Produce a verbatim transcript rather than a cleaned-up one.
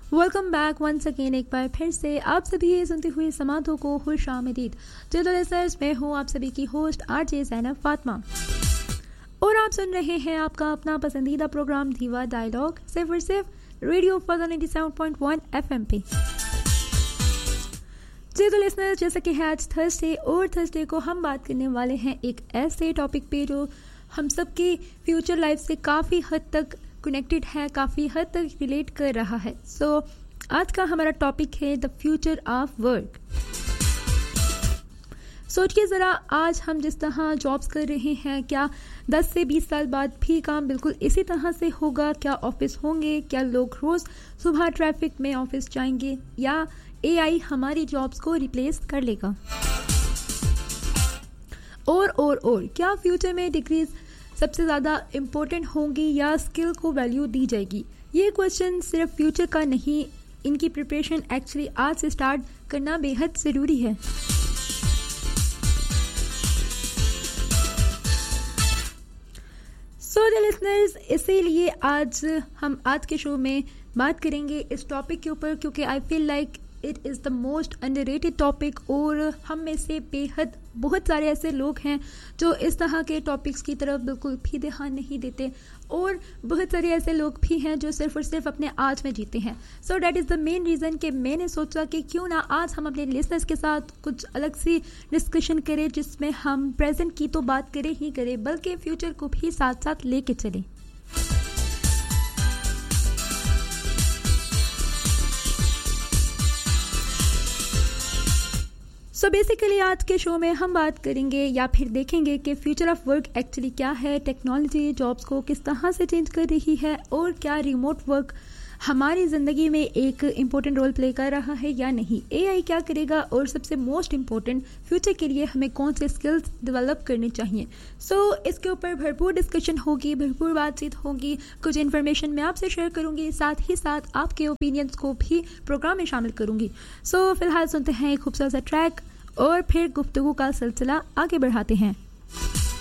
Welcome back once again. एक बार फिर से आप सभी सुनते हुए समातों को खुश आमदीद। चलो लिसनर्स, मैं हूँ आप सभी की होस्ट आरजे ज़ैनब फातिमा और आप सुन रहे हैं आपका अपना पसंदीदा प्रोग्राम दीवा डायलॉग सिर्फ और सिर्फ radio for ninety seven point one FM पे। चलो लिसनर्स, जैसा कि है आज थर्सडे और थर्सडे को हम बात करने वाले हैं एक ऐसे टॉपिक पे जो हम सबके फ्यूचर लाइफ से काफ़ी हद तक कनेक्टेड है, काफ़ी हद तक रिलेट कर रहा है। सो so, आज का हमारा टॉपिक है द फ्यूचर ऑफ वर्क। सोचिए ज़रा, आज हम जिस तरह जॉब्स कर रहे हैं, क्या दस से बीस साल बाद भी काम बिल्कुल इसी तरह से होगा? क्या ऑफिस होंगे? क्या लोग रोज़ सुबह ट्रैफिक में ऑफिस जाएंगे, या एआई हमारी जॉब्स को रिप्लेस कर लेगा? और और और क्या फ्यूचर में डिग्रीज सबसे ज़्यादा इम्पोर्टेंट होंगी या स्किल को वैल्यू दी जाएगी? ये क्वेश्चन सिर्फ फ्यूचर का नहीं, इनकी प्रिपरेशन एक्चुअली आज से स्टार्ट करना बेहद ज़रूरी है। सो द लिसनर्स, इसीलिए आज हम आज के शो में बात करेंगे इस टॉपिक के ऊपर, क्योंकि I feel like it is the most underrated topic. और हम में से बेहद बहुत सारे ऐसे लोग हैं जो इस तरह के टॉपिक्स की तरफ बिल्कुल भी ध्यान नहीं देते, और बहुत सारे ऐसे लोग भी हैं जो सिर्फ और सिर्फ अपने आज में जीते हैं। So that is the main reason कि मैंने सोचा कि क्यों ना आज हम अपने लिसनर्स के साथ कुछ अलग सी डिस्कशन करें, जिसमें हम प्रेजेंट की तो बात करें ही करें, बल्कि फ्यूचर को भी साथ साथ लेके चलें। सो so बेसिकली आज के शो में हम बात करेंगे या फिर देखेंगे कि फ्यूचर ऑफ वर्क एक्चुअली क्या है, टेक्नोलॉजी जॉब्स को किस तरह से चेंज कर रही है, और क्या रिमोट वर्क हमारी ज़िंदगी में एक इम्पोर्टेंट रोल प्ले कर रहा है या नहीं, एआई क्या करेगा, और सबसे मोस्ट इम्पोर्टेंट फ्यूचर के लिए हमें कौन से स्किल्स डेवलप करने चाहिए। सो so, इसके ऊपर भरपूर डिस्कशन होगी, भरपूर बातचीत होगी, कुछ इन्फॉर्मेशन मैं आपसे शेयर करूंगी, साथ ही साथ आपके ओपिनियंस को भी प्रोग्राम में शामिल करूंगी। सो so, फिलहाल सुनते हैं एक खूबसूरत सा ट्रैक और फिर गुफ्तगू का सिलसिला आगे बढ़ाते हैं।